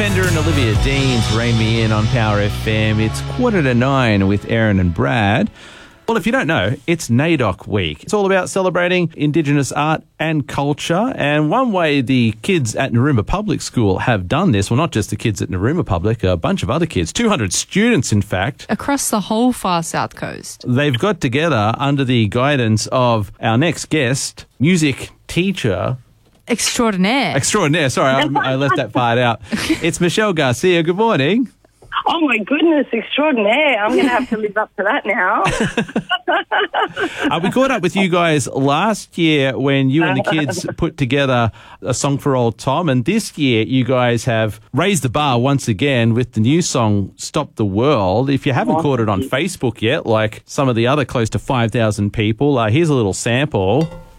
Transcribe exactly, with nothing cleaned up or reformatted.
Fender and Olivia Dean's Rain Me In on Power F M. It's quarter to nine with Aaron and Brad. Well, if you don't know, it's NAIDOC week. It's all about celebrating Indigenous art and culture. And one way the kids at Narooma Public School have done this, well, not just the kids at Narooma Public, a bunch of other kids, two hundred students, in fact. Across the whole far south coast. They've got together under the guidance of our next guest, music teacher. Extraordinaire. Extraordinaire. Sorry, I, I left that part out. It's Michelle Garcia. Good morning. Oh, my goodness, extraordinaire. I'm going to have to live up to that now. uh, we caught up with you guys last year when you and the kids put together a song for Old Tom, and this year you guys have raised the bar once again with the new song, Stop the World. If you haven't oh, caught it on Facebook yet, like some of the other close to five thousand people, uh, here's a little sample.